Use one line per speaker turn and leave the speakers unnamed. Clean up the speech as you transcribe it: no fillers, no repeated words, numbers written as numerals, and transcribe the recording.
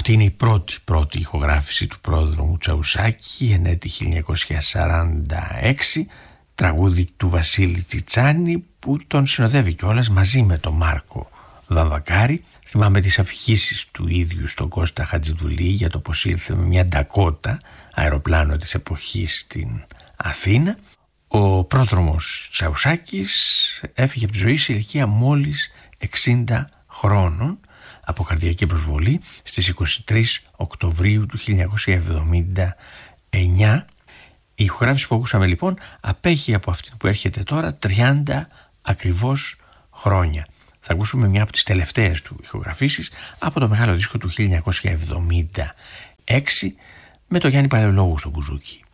Αυτή είναι η πρώτη ηχογράφηση του πρόδρομου Τσαουσάκη, ενέτη 1946, τραγούδι του Βασίλη Τσιτσάνη που τον συνοδεύει κιόλας μαζί με τον Μάρκο Βαμβακάρη. Θυμάμαι τις αφηγήσεις του ίδιου στον Κώστα Χατζηδουλή για το πως ήρθε με μια Ντακότα, αεροπλάνο της εποχής, στην Αθήνα. Ο πρόδρομος Τσαουσάκης έφυγε από τη ζωή σε ηλικία μόλις 60 χρόνων από καρδιακή προσβολή στις 23 Οκτωβρίου του 1979. Η ηχογράφηση που ακούσαμε λοιπόν απέχει από αυτή που έρχεται τώρα 30 ακριβώς χρόνια. Θα ακούσουμε μια από τις τελευταίες του ηχογραφήσεις από το μεγάλο δίσκο του 1976 με το Γιάννη Παλαιολόγου στο μπουζούκι.